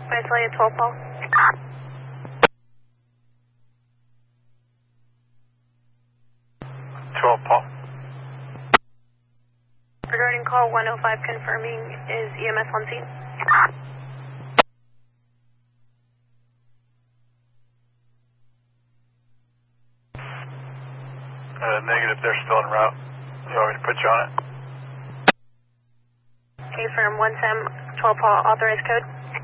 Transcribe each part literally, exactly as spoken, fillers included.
Visalia twelve Paul. twelve Paul. Regarding call one oh five confirming, is E M S on scene? Uh, negative, they're still en route. You want me to put you on it? Okay, firm one Sam twelve Paul, authorized code.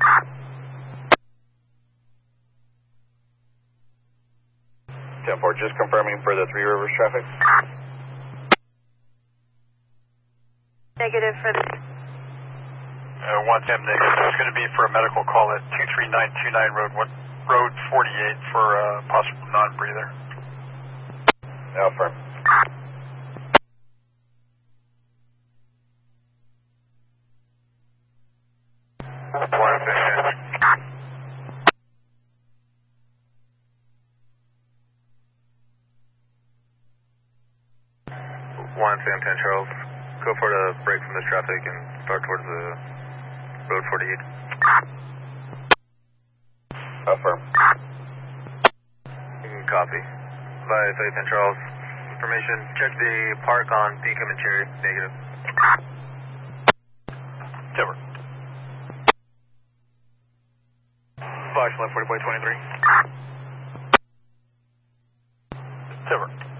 ten four, just confirming for the Three Rivers traffic. Negative for the... Uh, one Sam negative. There's going to be for a medical call at two three nine two nine Road one, Road forty-eight for a possible non-breather. Now firm. One Sam. One Sam ten Charles. Go for the break from this traffic and start towards the Road forty-eight. Affirm. Copy. By Faith and Charles. Information. Check the park on Beacom and Cherry. Negative. Timber. Flash left forty point twenty-three. Timber.